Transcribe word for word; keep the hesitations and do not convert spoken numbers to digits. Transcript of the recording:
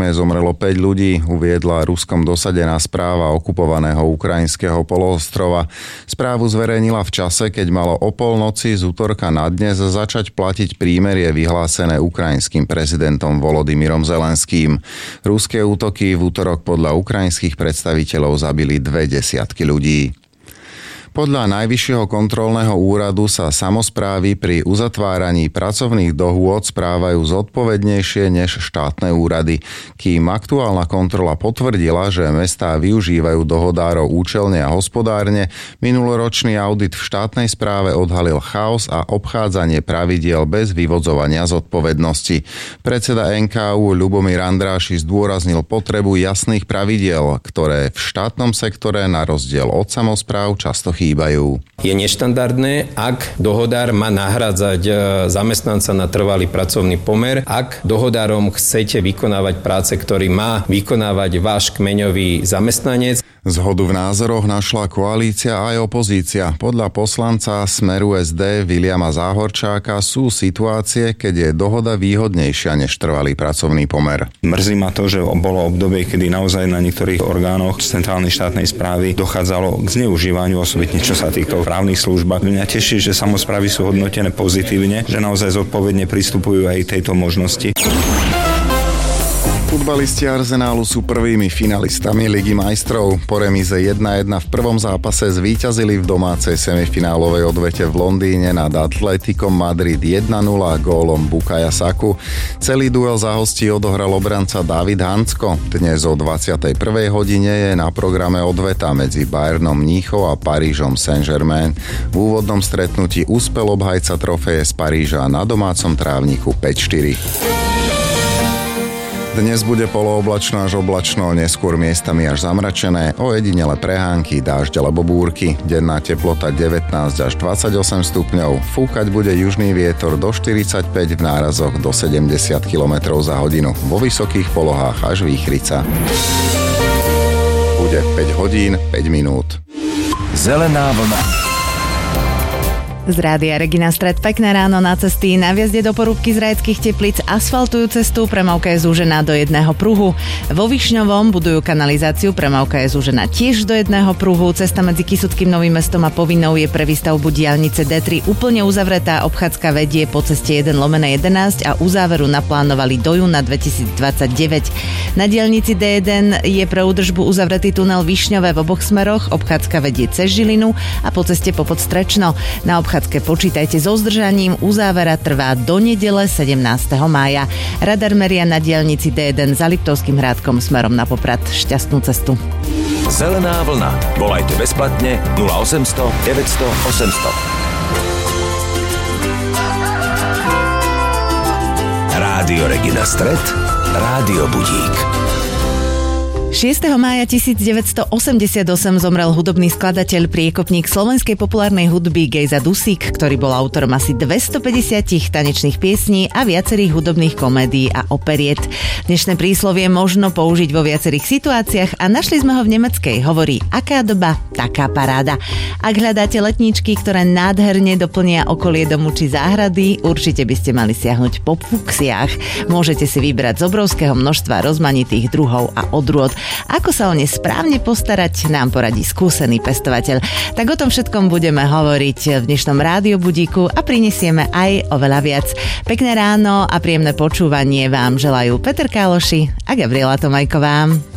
Kríme zomrelo päť ľudí, uviedla Ruskom dosadená správa okupovaného ukrajinského poloostrova. Správu zverejnila v čase, keď malo o polnoci z útorka na dnes začať platiť prímerie vyhlásené ukrajinským prezidentom Volodymyrom Zelenským. Ruské útoky v útorok podľa ukrajinských predstaviteľov zabili dve desiatky ľudí. Podľa Najvyššieho kontrolného úradu sa samosprávy pri uzatváraní pracovných dohôd správajú zodpovednejšie než štátne úrady. Kým aktuálna kontrola potvrdila, že mestá využívajú dohodárov účelne a hospodárne, minuloročný audit v štátnej správe odhalil chaos a obchádzanie pravidiel bez vyvodzovania zodpovednosti. Predseda en ká ú Ľubomír Andráši zdôraznil potrebu jasných pravidiel, ktoré v štátnom sektore na rozdiel od samospráv často chýbajú. Je neštandardné, ak dohodár má nahrádzať zamestnanca na trvalý pracovný pomer, ak dohodárom chcete vykonávať práce, ktorý má vykonávať váš kmeňový zamestnanec. Zhodu v názoroch našla koalícia aj opozícia. Podľa poslanca Smeru es dé Viliama Záhorčáka sú situácie, keď je dohoda výhodnejšia než trvalý pracovný pomer. Mrzí ma to, že bolo obdobie, kedy naozaj na niektorých orgánoch centrálnej štátnej správy dochádzalo k zneužívaniu, osobitne čo sa týka právnych služb. Mňa teší, že samosprávy sú hodnotené pozitívne, že naozaj zodpovedne pristupujú aj tejto možnosti. Futbalisti Arsenálu sú prvými finalistami Ligy majstrov. Po remíze jedna jedna v prvom zápase zvíťazili v domácej semifinálovej odvete v Londýne nad Atléticom Madrid jedna nula gólom Bukaya Saku. Celý duel za hostí odohral obranca David Hansko. Dnes o dvadsiatej prvej hodine je na programe odveta medzi Bayernom Mníchov a Parížom Saint-Germain. V úvodnom stretnutí uspel obhajca trofeje z Paríža na domácom trávniku päť štyri. Dnes bude polooblačno až oblačno, neskôr miestami až zamračené, ojedinele prehánky, dážď alebo búrky. Denná teplota devätnásť až dvadsaťosem stupňov, fúkať bude južný vietor do štyridsaťpäť, v nárazoch do sedemdesiat kilometrov za hodinu, vo vysokých polohách až výchrica. Bude päť hodín, päť minút. Zelená vlna. Z rádia Regina Stred, pekné ráno na cesty. Na vjazde do Porúbky z Rajeckých Teplíc asfaltujú cestu, premávka je zúžená do jedného pruhu. Vo Višňovom budujú kanalizáciu, premávka je zúžená tiež do jedného pruhu. Cesta medzi Kysuckým Novým Mestom a Povinnou je pre výstavbu diaľnice dé tri úplne uzavretá. Obchádzka vedie po ceste jeden lomeno jedenásť a uzáveru naplánovali do júna dvetisícdvadsaťdeväť. Na diaľnici dé jeden je pre údržbu uzavretý tunel Višňové v oboch smeroch. Obchádzka vedie cez Žilinu a po ceste popod Strečno. Na obchádzke počítajte so zdržaním, uzávera trvá do nedele sedemnásteho mája. Radar meria na diaľnici dé jeden za Liptovským Hrádkom smerom na Poprad. Šťastnú cestu. Zelená vlna. Volajte bezplatne nula osemsto deväťsto osemsto. Rádio Regina Stred, Rádio Budík. šiesteho mája tisícdeväťstoosemdesiatosem zomrel hudobný skladateľ, priekopník slovenskej populárnej hudby Gejza Dusík, ktorý bol autorom asi dvestopäťdesiat tanečných piesní a viacerých hudobných komédií a operiet. Dnešné príslovie možno použiť vo viacerých situáciách a našli sme ho v nemeckej. Hovorí: aká doba, taká paráda. Ak hľadáte letníčky, ktoré nádherne doplnia okolie domu či záhrady, určite by ste mali siahnuť po fuksiách. Môžete si vybrať z obrovského množstva rozmanitých druhov a odrôd. Ako sa o ne správne postarať, nám poradí skúsený pestovateľ. Tak o tom všetkom budeme hovoriť v dnešnom Rádio Budíku a prinesieme aj oveľa viac. Pekné ráno a príjemné počúvanie vám želajú Peter Káloši a Gabriela Tomajková.